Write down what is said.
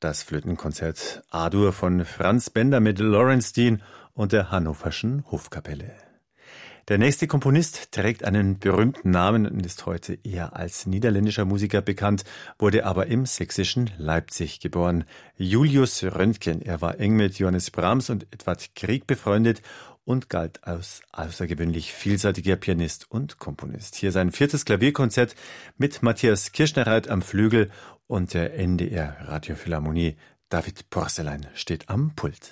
das Flötenkonzert A-Dur von Franz Bender mit Lawrence Dean und der Hannoverschen Hofkapelle. Der nächste Komponist trägt einen berühmten Namen und ist heute eher als niederländischer Musiker bekannt, wurde aber im sächsischen Leipzig geboren. Julius Röntgen. Er war eng mit Johannes Brahms und Edvard Grieg befreundet und galt als außergewöhnlich vielseitiger Pianist und Komponist. Hier sein 4. Klavierkonzert mit Matthias Kirschner-Reit am Flügel und der NDR Radiophilharmonie. David Porcelein steht am Pult.